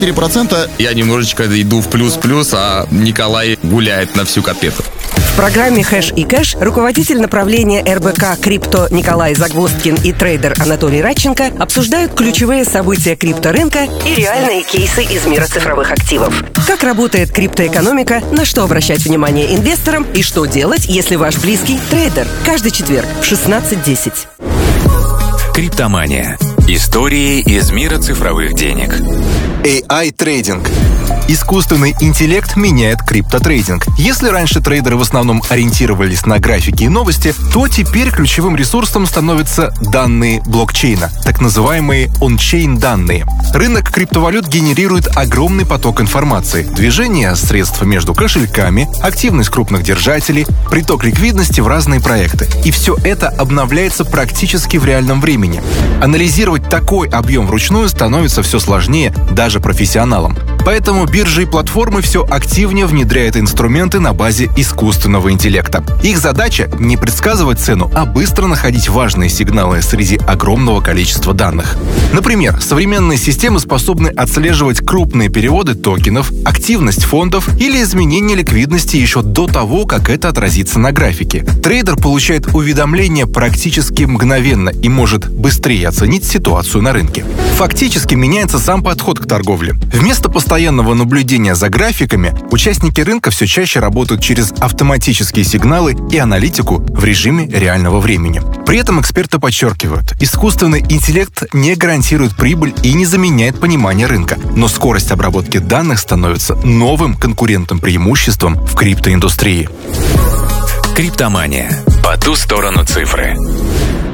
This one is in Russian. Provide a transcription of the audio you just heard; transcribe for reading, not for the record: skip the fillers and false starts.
4%, я немножечко иду в плюс-плюс, а Николай гуляет на всю котлету. В программе «Хэш и кэш» руководитель направления РБК «Крипто» Николай Загвоздкин и трейдер Анатолий Радченко обсуждают ключевые события крипторынка и реальные кейсы из мира цифровых активов. Как работает криптоэкономика, на что обращать внимание инвесторам и что делать, если ваш близкий трейдер. Каждый четверг в 16:10. Криптомания. Истории из мира цифровых денег. AI-трейдинг. Искусственный интеллект меняет криптотрейдинг. Если раньше трейдеры в основном ориентировались на графики и новости, то теперь ключевым ресурсом становятся данные блокчейна, так называемые он-чейн данные. Рынок криптовалют генерирует огромный поток информации, движение средств между кошельками, активность крупных держателей, приток ликвидности в разные проекты. И все это обновляется практически в реальном времени. Анализировать такой объем вручную становится все сложнее даже профессионалам. Поэтому биржи и платформы все активнее внедряют инструменты на базе искусственного интеллекта. Их задача — не предсказывать цену, а быстро находить важные сигналы среди огромного количества данных. Например, современные системы способны отслеживать крупные переводы токенов, активность фондов или изменение ликвидности еще до того, как это отразится на графике. Трейдер получает уведомления практически мгновенно и может быстрее оценить ситуацию на рынке. Фактически меняется сам подход к торговле. Вместо постоянного наблюдения за графиками, участники рынка все чаще работают через автоматические сигналы и аналитику в режиме реального времени. При этом эксперты подчеркивают, искусственный интеллект не гарантирует прибыль и не заменяет понимание рынка, но скорость обработки данных становится новым конкурентным преимуществом в криптоиндустрии. Криптомания. По ту сторону цифры.